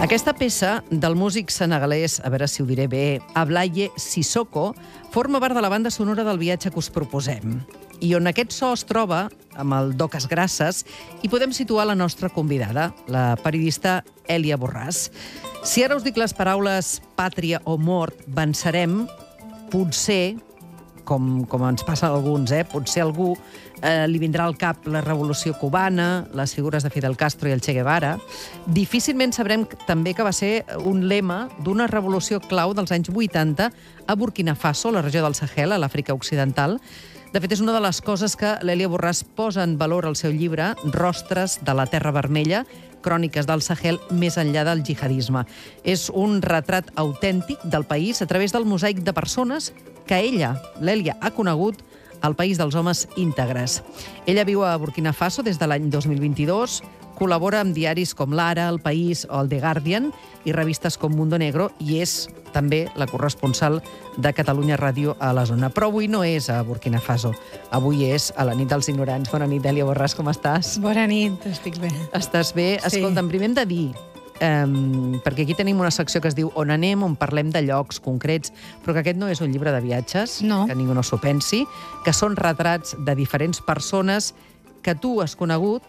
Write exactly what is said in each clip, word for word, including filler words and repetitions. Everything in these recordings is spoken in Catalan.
Aquesta peça del músic senegalès, a veure si ho diré bé, Ablaye Sissoko, forma part de la banda sonora del viatge que us proposem. I on aquest so es troba, amb el Doques Grasses, hi podem situar la nostra convidada, la periodista Èlia Borràs. Si ara us dic les paraules pàtria o mort, vencerem, potser, com, com ens passa a alguns, eh? potser algú eh, li vindrà al cap la revolució cubana, les figures de Fidel Castro i el Che Guevara. Difícilment sabrem també que va ser un lema d'una revolució clau dels anys vuitanta a Burkina Faso, la regió del Sahel, a l'Àfrica Occidental. De fet, és una de les coses que l'Èlia Borràs posa en valor al seu llibre Rostres de la Terra Vermella, cròniques del Sahel més enllà del jihadisme. És un retrat autèntic del país a través del mosaic de persones que ella, l'Èlia, ha conegut al país dels homes íntegres. Ella viu a Burkina Faso des de l'any dos mil vint-i-dos, col·labora amb diaris com l'Ara, El País o el The Guardian i revistes com Mundo Negro i és també la corresponsal de Catalunya Ràdio a la zona. Però avui no és a Burkina Faso. Avui és a la nit dels ignorants. Bona nit, Èlia Borràs, com estàs? Bona nit, estic bé. Estàs bé? Sí. Escolta'm, primer hem de dir, um, perquè aquí tenim una secció que es diu On anem, on parlem de llocs concrets, però que aquest no és un llibre de viatges, no. que ningú no s'ho pensi, que són retrats de diferents persones que tu has conegut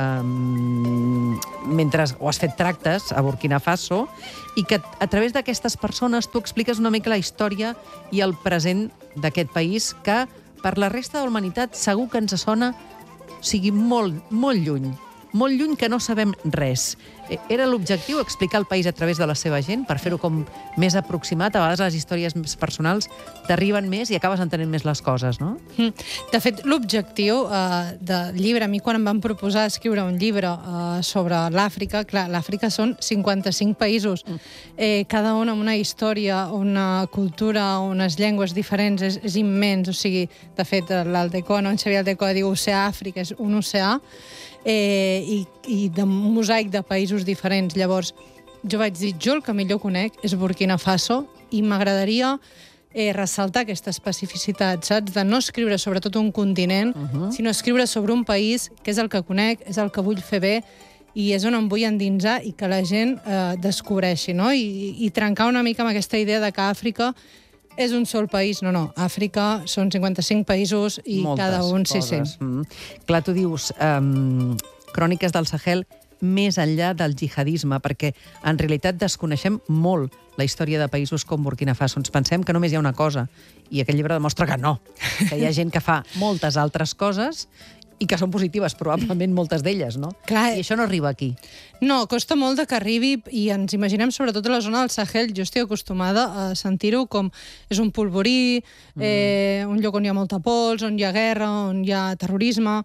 um, mentre o has fet tractes a Burkina Faso i que a través d'aquestes persones tu expliques una mica la història i el present d'aquest país que per la resta de la humanitat segur que ens sona, o sigui, molt, molt lluny. Molt lluny que no sabem res. Era l'objectiu explicar el país a través de la seva gent per fer-ho com més aproximat. A vegades les històries més personals t'arriben més i acabes entenent més les coses, no? De fet, l'objectiu eh, del llibre, a mi quan em van proposar escriure un llibre eh, sobre l'Àfrica, clar, l'Àfrica són cinquanta-cinc països, eh, cada un amb una història, una cultura, unes llengües diferents, és, és immens. O sigui, de fet, l'Aldecoa, no? En Xavier Aldecoa diu oceà Àfrica, és un oceà, Eh, i, i de un mosaic de països diferents. Llavors, jo vaig dir, jo el que millor conec és Burkina Faso i m'agradaria eh, ressaltar aquesta especificitat, saps? De no escriure sobre tot un continent, uh -huh. sinó escriure sobre un país que és el que conec, és el que vull fer bé i és on em vull endinsar i que la gent eh, descobreixi, no? I, i trencar una mica amb aquesta idea de que Àfrica és un sol país. No, no. Àfrica són cinquanta-cinc països i moltes cada un... coses. Sí, sí. Mm. Clar, tu dius um, cròniques del Sahel més enllà del jihadisme, perquè en realitat desconeixem molt la història de països com Burkina Faso. Ens pensem que només hi ha una cosa, i aquest llibre demostra que no, que hi ha gent que fa moltes altres coses i que són positives, probablement moltes d'elles, no? Clar, I això no arriba aquí. No, costa molt de que arribi i ens imaginem sobretot a la zona del Sahel. Jo estic acostumada a sentir-ho com és un polvorí, mm. eh, un lloc on hi ha molta pols, on hi ha guerra, on hi ha terrorisme.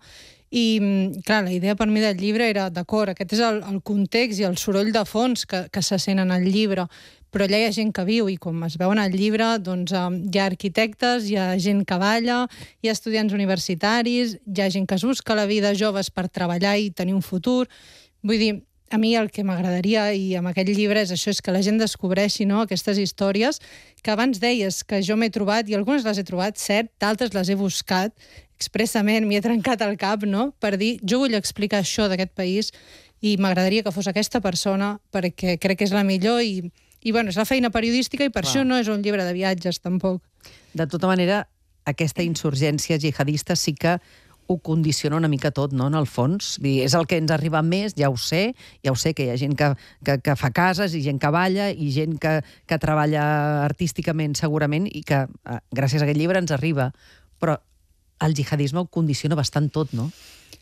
I, clar, la idea per mi del llibre era, d'acord, aquest és el, el context i el soroll de fons que, que se sent en el llibre, però allà hi ha gent que viu i com es veu en el llibre, doncs hi ha arquitectes, hi ha gent que balla, hi ha estudiants universitaris, hi ha gent que es busca la vida, joves per treballar i tenir un futur. Vull dir, a mi el que m'agradaria i amb aquest llibre és això, és que la gent descobreixi, no?, aquestes històries que abans deies que jo m'he trobat, i algunes les he trobat, cert, d'altres les he buscat expressament, m'hi he trencat el cap, no?, per dir, jo vull explicar això d'aquest país i m'agradaria que fos aquesta persona perquè crec que és la millor i I, bueno, és la feina periodística i per Clar. Això no és un llibre de viatges, tampoc. De tota manera, aquesta insurgència jihadista sí que ho condiciona una mica tot, no?, en el fons. És el que ens arriba més, ja ho sé, ja ho sé que hi ha gent que, que, que fa cases i gent que balla i gent que, que treballa artísticament, segurament, i que gràcies a aquest llibre ens arriba. Però el jihadisme ho condiciona bastant tot, no?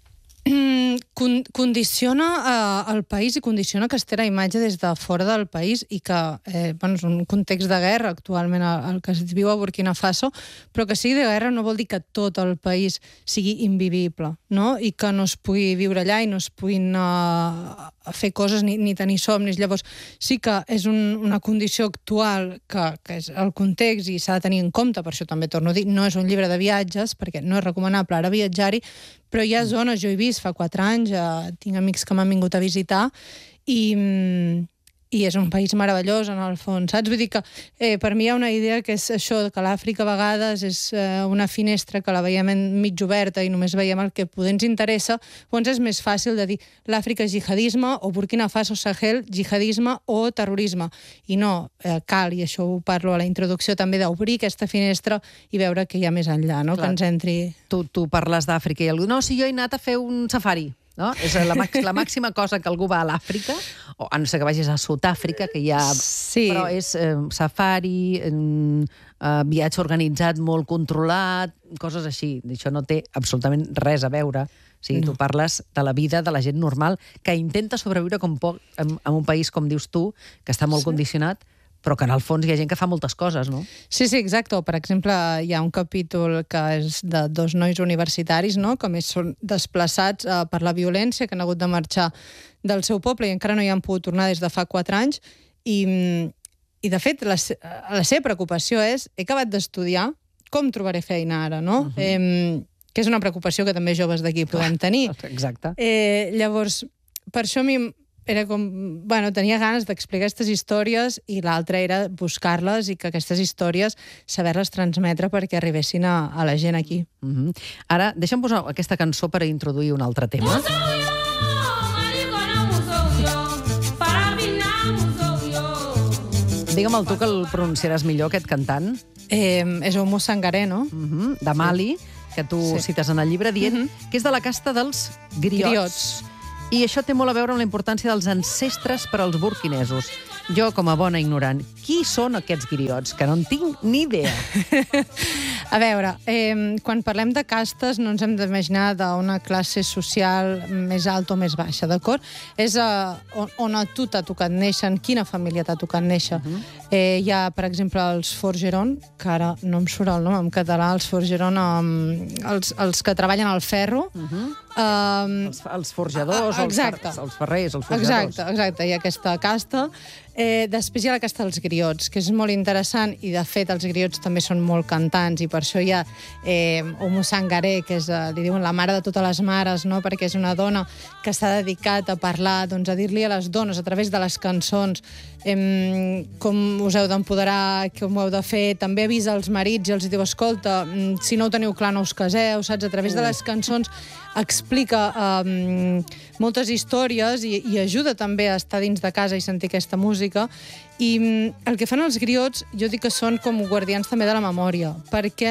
Con condiciona eh, el país i condiciona que es té la imatge des de fora del país i que eh, bueno, és un context de guerra actualment el, el que es viu a Burkina Faso, però que sigui de guerra no vol dir que tot el país sigui invivible, no? I que no es pugui viure allà i no es puguin eh, fer coses ni, ni tenir somnis. Llavors sí que és un, una condició actual que, que és el context i s'ha de tenir en compte, per això també torno a dir, no és un llibre de viatges perquè no és recomanable ara viatjar-hi, però hi ha zones, jo he vist fa quatre anys, eh, tinc amics que m'han vingut a visitar i, i és un país meravellós, en el fons, saps? Vull dir que eh, per mi hi ha una idea que és això, que l'Àfrica a vegades és eh, una finestra que la veiem mig oberta i només veiem el que poder ens interessa, llavors és més fàcil de dir l'Àfrica és jihadisme, o Burkina Faso, Sahel, jihadisme o terrorisme. I no, eh, cal, i això ho parlo a la introducció també, d'obrir aquesta finestra i veure què hi ha més enllà, no? Que ens entri... Tu, tu parles d'Àfrica i algú, no, si jo he anat a fer un safari, no? És la, la màxima cosa que algú va a l'Àfrica, o a no ser que vagis a Sud-àfrica, que hi ha... Sí. Però és eh, safari, eh, viatge organitzat, molt controlat, coses així. Això no té absolutament res a veure. O sigui, no. Tu parles de la vida de la gent normal que intenta sobreviure com poc en, en un país, com dius tu, que està molt sí. condicionat, però que en el fons hi ha gent que fa moltes coses, no? Sí, sí, exacte. Per exemple, hi ha un capítol que és de dos nois universitaris, no?, que més són desplaçats eh, per la violència, que han hagut de marxar del seu poble i encara no hi han pogut tornar des de fa quatre anys. I, i de fet, la, la seva preocupació és he acabat d'estudiar, com trobaré feina ara, no? Uh-huh. eh, que és una preocupació que també joves d'aquí podem tenir. Exacte. Eh, llavors, per això a mi... era com, bueno, tenia ganes d'explicar aquestes històries i l'altra era buscar-les i que aquestes històries saber-les transmetre perquè arribessin a, a la gent aquí. Mm-hmm. Ara, deixa'm posar aquesta cançó per introduir un altre tema. Digue'm el tu que el pronunciaràs millor, aquest cantant. Eh, és Oumou Sangaré, no? Mm-hmm. De Mali, que tu sí. cites en el llibre, dient mm-hmm. que és de la casta dels griots. griots. I això té molt a veure amb la importància dels ancestres per als burkinesos. Jo, com a bona ignorant, qui són aquests griots? Que no en tinc ni idea. A veure, eh, quan parlem de castes no ens hem d'imaginar d'una classe social més alta o més baixa, d'acord? És uh, on, on a tu t'ha tocat néixer, en quina família t'ha tocat néixer. Uh-huh. eh, hi ha, per exemple, els forgeron, que ara no em surt el nom en català, els forgeron, um, els, els que treballen al ferro. Uh-huh. um, els, els forjadors, uh, els, els ferrers, els forjadors. Exacte, exacte, hi ha aquesta casta. Eh, després hi ha la casta dels griots, que és molt interessant, i de fet els griots també són molt cantants, i per això hi ha eh, Oumou Sangaré, que és, eh, li diuen la mare de totes les mares, no? Perquè és una dona que s'ha dedicat a parlar, doncs, a dir-li a les dones a través de les cançons eh, com us heu d'empoderar, com ho heu de fer, també avisa els marits i els diu, escolta, si no ho teniu clar no us caseu, saps? A través de les cançons explica um, moltes històries i, i ajuda també a estar dins de casa i sentir aquesta música. I um, el que fan els griots, jo dic que són com guardians també de la memòria, perquè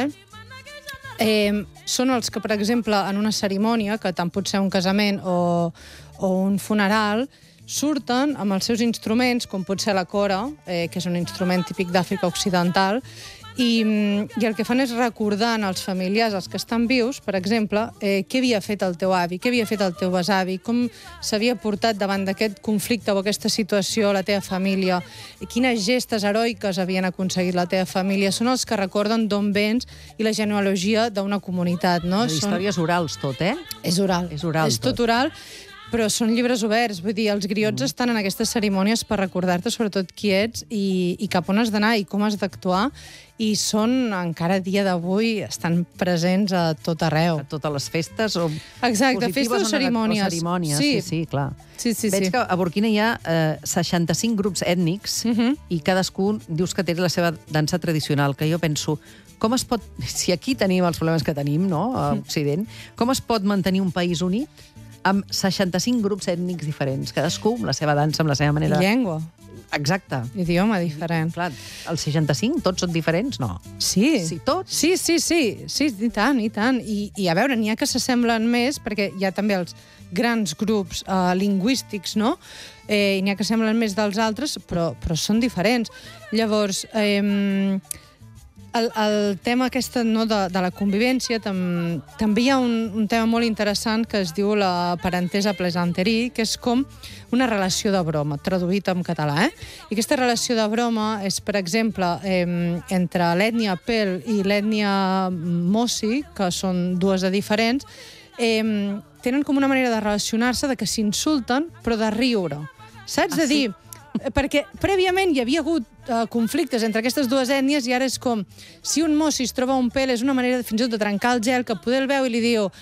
eh, són els que, per exemple, en una cerimònia, que tant pot ser un casament o, o un funeral, surten amb els seus instruments, com pot ser la cora, eh, que és un instrument típic d'Àfrica Occidental, I, i el que fan és recordar als familiars, als que estan vius, per exemple, eh, què havia fet el teu avi, què havia fet el teu besavi, com s'havia portat davant d'aquest conflicte o aquesta situació la teva família, quines gestes heroiques havien aconseguit la teva família. Són els que recorden d'on vens i la genealogia d'una comunitat, no? Són històries orals, tot, eh? És oral. És oral, és tot. tot oral. Però són llibres oberts, vull dir, els griots mm. estan en aquestes cerimònies per recordar-te sobretot qui ets i, i cap on has d'anar i com has d'actuar, i són, encara a dia d'avui, estan presents a tot arreu. A totes les festes o Exacte, festes o cerimònies. O cerimònies, sí, sí, sí clar. Sí, sí, Veig sí. que a Burkina hi ha eh, seixanta-cinc grups ètnics uh -huh. i cadascú dius que té la seva dansa tradicional, que jo penso, com es pot, si aquí tenim els problemes que tenim, no, a Occident, com es pot mantenir un país unit amb seixanta-cinc grups ètnics diferents, cadascú amb la seva dansa, amb la seva manera... I llengua. Exacte. Idioma diferent. Clar, els seixanta-cinc, tots són diferents? No. Sí. Sí, tots? Sí, sí, sí. Sí, i tant, i tant. I, i a veure, n'hi ha que s'assemblen més, perquè hi ha també els grans grups uh, lingüístics, no? Eh, i n'hi ha que s'assemblen més dels altres, però, però són diferents. Llavors, eh, el, el tema aquesta, no, de, de la convivència, tam, també hi ha un, un tema molt interessant que es diu la parentesa plaisanterie, que és com una relació de broma, traduït en català, eh? I aquesta relació de broma és, per exemple, eh, entre l'ètnia Pel i l'ètnia Mossi, que són dues de diferents, eh, tenen com una manera de relacionar-se, de que s'insulten, però de riure. Saps? Ah, de dir... sí? Perquè prèviament hi havia hagut uh, conflictes entre aquestes dues ètnies i ara és com, si un Mossi es troba un Pel, és una manera de, fins i tot de trencar el gel, que poder el veu i li diu,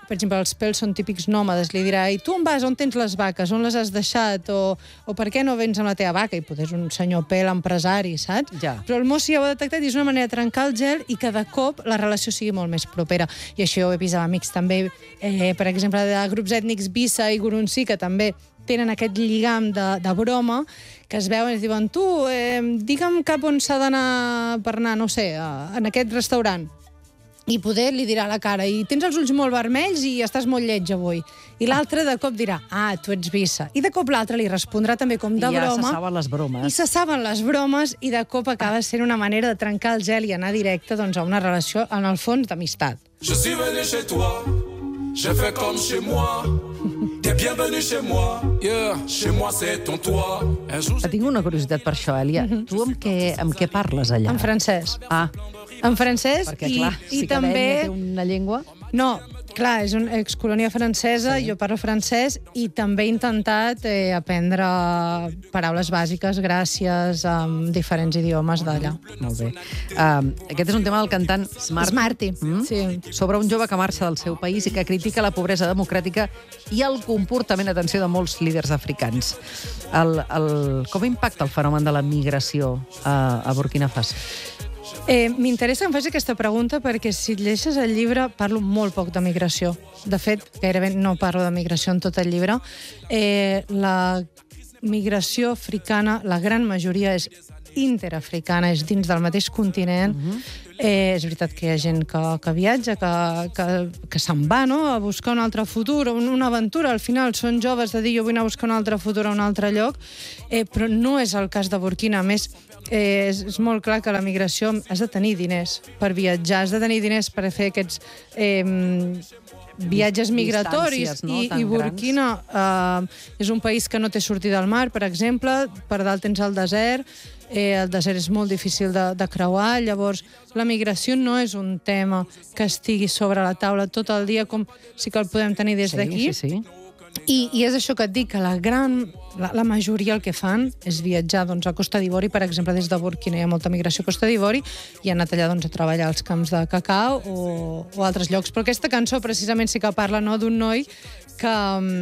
per exemple, els pèls són típics nòmades, li dirà, i tu on vas, on tens les vaques, on les has deixat, o, o per què no vens amb la teva vaca? I potser és un senyor pèl empresari, saps? Ja. Però el Mossi ja ho ha detectat i és una manera de trencar el gel i que de cop la relació sigui molt més propera. I això ho he vist amb amics també, eh, per exemple, de grups ètnics Bisa i Gurunsi, que també tenen aquest lligam de, de broma, que es veuen i es diuen, tu, eh, digue'm cap on s'ha d'anar per anar, no sé, a, en aquest restaurant. I poder li dirà a la cara, i tens els ulls molt vermells i estàs molt lleig avui. I l'altre de cop dirà, ah, tu ets Bisa. I de cop l'altre li respondrà també com de I ja broma. se saben les bromes. I se saben les bromes i de cop acaba sent una manera de trencar el gel i anar directe doncs, a una relació, en el fons, d'amistat. Je suis venu chez toi, j'ai fait comme chez moi. T'es bienvenu chez moi, yeah, chez moi c'est ton toit. Tinc una curiositat per això, Èlia. Tu amb què, amb què parles allà? En francès. Ah, En francès perquè i, clar, i si cada també... ètnia té una llengua... No, clar, és una excolònia francesa, sí. Jo parlo francès i també he intentat eh, aprendre paraules bàsiques gràcies a um, diferents idiomes d'allà. Molt bé. Uh, aquest és un tema del cantant Smarty. Smarty, mm? sí. Sobre un jove que marxa del seu país i que critica la pobresa democràtica i el comportament, atenció, de molts líders africans. El, el, com impacta el fenomen de la migració a, a Burkina Faso? Eh, M'interessa que em faci aquesta pregunta perquè si llegeixes el llibre parlo molt poc de migració. De fet, gairebé no parlo de migració en tot el llibre. Eh, la migració africana, la gran majoria és interafricana, és dins del mateix continent. Uh-huh. Eh, és veritat que hi ha gent que, que viatja, que, que, que se'n va, no?, a buscar un altre futur, una aventura. Al final són joves de dir jo vull anar a buscar un altre futur a un altre lloc, eh, però no és el cas de Burkina. A més, eh, és, és molt clar que la migració has de tenir diners per viatjar, has de tenir diners per fer aquests... Eh, viatges migratoris, no? i, i Burkina eh, és un país que no té sortida al mar, per exemple, per dalt tens el desert, eh, el desert és molt difícil de, de creuar, llavors la migració no és un tema que estigui sobre la taula tot el dia, com sí que el podem tenir des sí, d'aquí. Sí, sí. I, I és això que et dic, que la gran, la, la majoria el que fan és viatjar doncs, a Costa d'Ivori, per exemple, des de Burkina hi ha molta migració a Costa d'Ivori, i han anat allà doncs, a treballar als camps de cacau o, o altres llocs. Però aquesta cançó precisament sí que parla, no?, d'un noi que,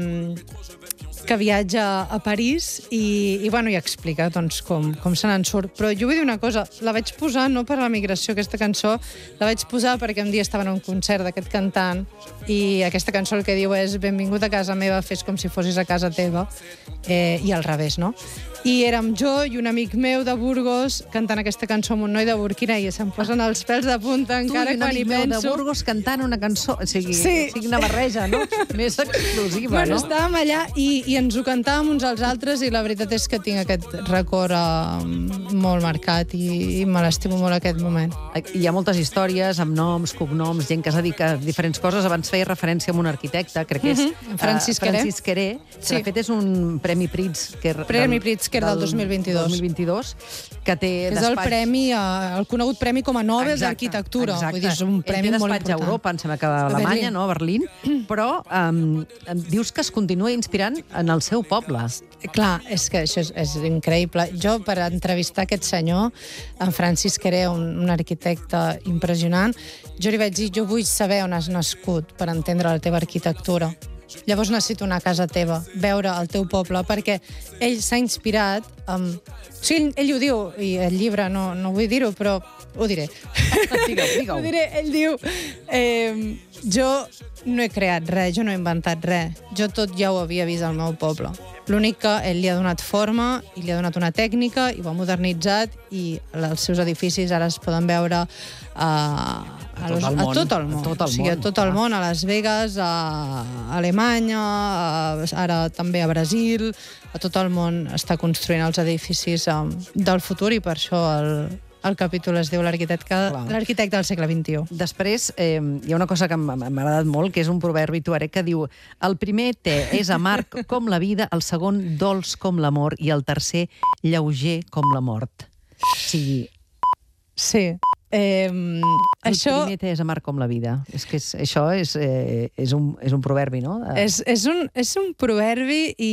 que viatja a París i, i, bueno, i explica doncs, com, com se n'en surt. Però jo vull dir una cosa, la vaig posar no per la migració, aquesta cançó, la vaig posar perquè un dia estava en un concert d'aquest cantant i aquesta cançó el que diu és benvingut a casa meva, fes com si fossis a casa teva, eh, i al revés, no? I érem jo i un amic meu de Burgos cantant aquesta cançó amb un noi de Burkina i se'm posen els pèls de punta encara quan hi penso. Tu i un amic meu de Burgos cantant una cançó, o sigui, sí. sigui una barreja, no? Més exclusiva, bueno, no? Estàvem allà i, i ens ho cantàvem uns als altres i la veritat és que tinc aquest record uh, molt marcat i, i me l'estimo molt aquest moment. Hi ha moltes històries amb noms, cognoms, gent que es dedica a diferents coses. Abans feia referència a un arquitecte, crec que és uh-huh. Francis Queré. Francis Queré, que sí. De fet és un Premi Pritzker. Premi Pritzker del, del dos mil vint-i-dos. dos mil vint-i-dos, que té és despatx... el premi, el conegut premi com a Nobel d'Arquitectura. Vull dir, és un premi molt important. Té despatx a Europa, em sembla que a Alemanya, no? A Berlín, però um, dius que es continua inspirant en el seu poble. Clar, és que això és, és increïble. Jo, per entrevistar aquest senyor, en Francis Queré, un, un arquitecte impressionant, jo li vaig dir, jo vull saber on has nascut per entendre la teva arquitectura. Llavors necessito anar a casa teva, veure el teu poble, perquè ell s'ha inspirat amb... O sigui, ell, ell ho diu, i el llibre no, no vull dir-ho, però ho diré. Digue-ho, digue-ho. Ho diré, ell diu... Eh, jo no he creat res, jo no he inventat res. Jo tot ja ho havia vist al meu poble. L'únic que ell li ha donat forma i li ha donat una tècnica i ho ha modernitzat i els seus edificis ara es poden veure a, a, los, a tot el món. A tot el, o sigui, a tot el món, a Las Vegas, a Alemanya, a, ara també a Brasil, a tot el món està construint els edificis um, del futur i per això el, el capítol es diu l'arquitecte del segle vint-i-u. Després, eh, hi ha una cosa que m'ha agradat molt, que és un proverbi tuareg que diu el primer te és amarg com la vida, el segon dolç com l'amor i el tercer lleuger com la mort. O sigui... Sí. Eh, el això... primer te és amarg com la vida. És que és, això és, eh, és, un, és un proverbi, no? És, és, un, és un proverbi i...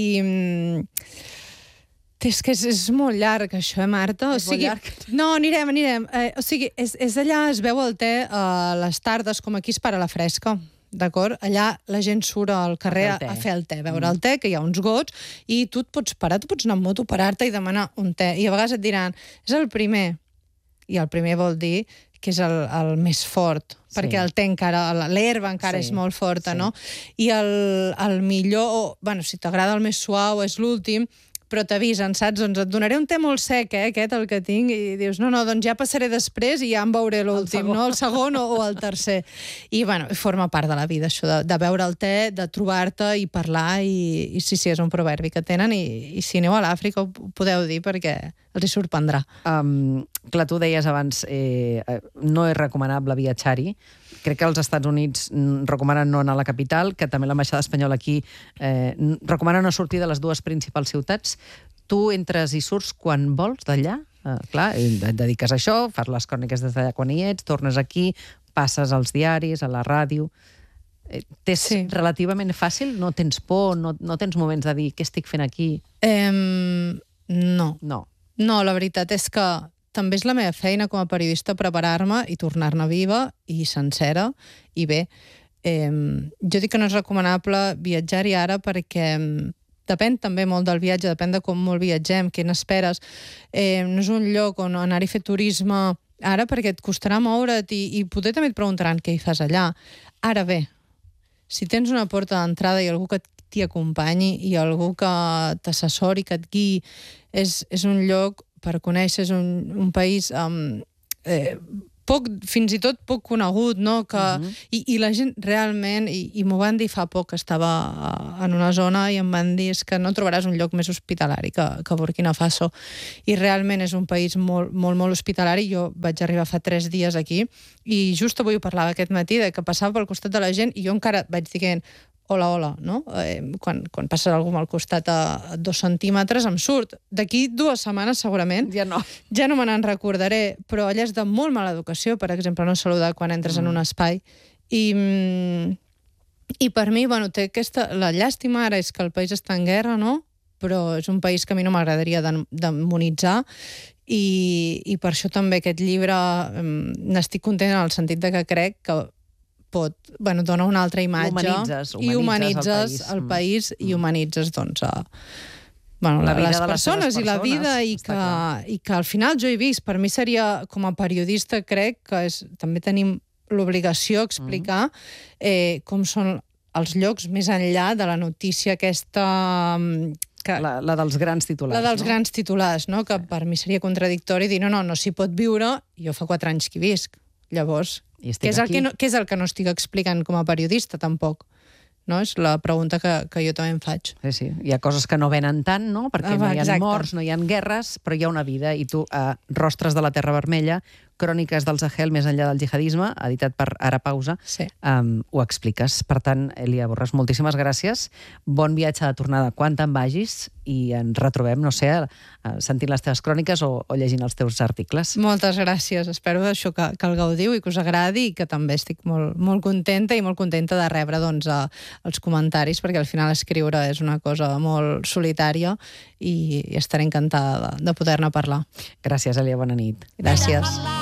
És que és, és molt llarg, això, eh, Marta? És o sigui, molt llarg? No, anirem, anirem. Eh, o sigui, és, és allà, es veu el te a les tardes, com aquí es para la fresca. d'acord? Allà la gent surt al carrer a, a fer el te, a veure el te, que hi ha uns gots, i tu et pots parar, tu pots anar amb moto, parar-te i demanar un te. I a vegades et diran, és el primer. I el primer vol dir que és el, el més fort, sí. perquè el té encara, l'herba encara sí. és molt forta, sí. no? I el, el millor, o, bueno, si t'agrada el més suau, és l'últim, però t'avisen, saps? Doncs et donaré un te molt sec, eh, aquest, el que tinc, i dius, no, no, doncs ja passaré després i ja em veuré l'últim, no? El segon o, o el tercer. I, bueno, forma part de la vida, això, de, de beure el te, de trobar-te i parlar, i, i sí, sí, és un proverbi que tenen, i, i si aneu a l'Àfrica ho podeu dir, perquè els hi sorprendrà. Um, clar, tu deies abans, eh, no és recomanable viatjar-hi. Crec que els Estats Units recomanen no anar a la capital, que també l'ambaixada espanyola aquí eh, recomana no sortir de les dues principals ciutats. Tu entres i surts quan vols d'allà? Eh, clar, et dediques a això, fas les cròniques des d'allà quan hi ets, tornes aquí, passes als diaris, a la ràdio. Eh, T'és sí. relativament fàcil? No tens por? No, no tens moments de dir què estic fent aquí? Eh, no. No. No, la veritat és que també és la meva feina com a periodista preparar-me i tornar-ne viva i sencera i bé. Eh, jo dic que no és recomanable viatjar-hi ara perquè depèn també molt del viatge, depèn de com molt viatgem, què n'esperes. Eh, no és un lloc on anar-hi a fer turisme ara perquè et costarà moure't i, i potser també et preguntaran què hi fas allà. Ara bé, si tens una porta d'entrada i algú que t'hi acompanyi i algú que t'assessori, que et guiï, és, és un lloc per conèixer, és un, un país um, eh, poc, fins i tot poc conegut, no? Que, uh-huh. i, i la gent realment, i, i m'ho van dir fa poc, que estava en una zona i em van dir que no trobaràs un lloc més hospitalari que, que Burkina Faso. I realment és un país molt, molt, molt hospitalari. Jo vaig arribar fa tres dies aquí i just avui ho parlava aquest matí, de que passava pel costat de la gent i jo encara vaig dient hola, hola, no? Eh, quan, quan passa algú al costat a dos centímetres em surt. D'aquí dues setmanes segurament ja no, ja no me n'en recordaré, però allà és de molt mala educació, per exemple, no saludar quan entres mm. en un espai. I, i per mi, bueno, té aquesta... La llàstima ara és que el país està en guerra, no? Però és un país que a mi no m'agradaria demonitzar i, i per això també aquest llibre n'estic content en el sentit de que crec que pot, bueno, dona una altra imatge humanitzes, humanitzes i humanitzes el país, el país mm. i humanitzes doncs, a, bueno, la vida les de persones, les persones i la vida i que, i que al final jo he vist, per mi seria com a periodista crec que és, també tenim l'obligació d'explicar mm. eh, com són els llocs més enllà de la notícia aquesta que, la, la dels grans titulars. La dels no? grans titulars, no? Que sí. Per mi seria contradictori dir no, no, no s'hi pot viure, jo fa quatre anys que hi visc. Llavors, què és, el que no, què és el que no estic explicant com a periodista, tampoc? No? És la pregunta que, que jo també em faig. Sí, sí. Hi ha coses que no venen tant, no? Perquè ah, no hi ha exacte. morts, no hi ha guerres, però hi ha una vida, i tu, a Rostres de la Terra Vermella, Cròniques del Sahel més enllà del jihadisme, editat per Ara Pausa, sí. um, ho expliques. Per tant, Elia Borràs, moltíssimes gràcies. Bon viatge de tornada quan te'n vagis i ens retrobem, no sé, sentint les teves cròniques o, o llegint els teus articles. Moltes gràcies. Espero això que, que el gaudiu i que us agradi i que també estic molt, molt contenta i molt contenta de rebre doncs, a, els comentaris, perquè al final escriure és una cosa molt solitària i, i estaré encantada de, de poder-ne parlar. Gràcies, Elia. Bona nit. Gràcies.